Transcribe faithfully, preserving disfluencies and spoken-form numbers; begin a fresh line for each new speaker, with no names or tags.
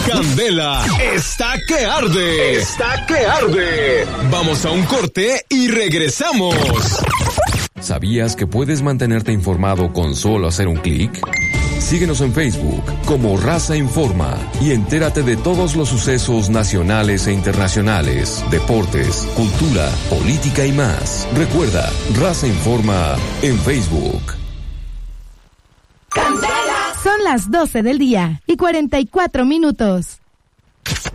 Candela está que arde. Está que arde. Vamos a un corte y regresamos.
¿Sabías que puedes mantenerte informado con solo hacer un clic? Síguenos en Facebook como Raza Informa y entérate de todos los sucesos nacionales e internacionales, deportes, cultura, política y más. Recuerda, Raza Informa en Facebook.
Son las doce del día y cuarenta y cuatro minutos.